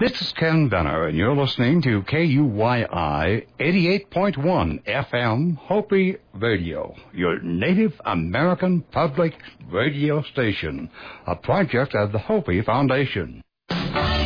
This is Ken Benner, and you're listening to KUYI 88.1 FM Hopi Radio, your Native American public radio station, a project of the Hopi Foundation.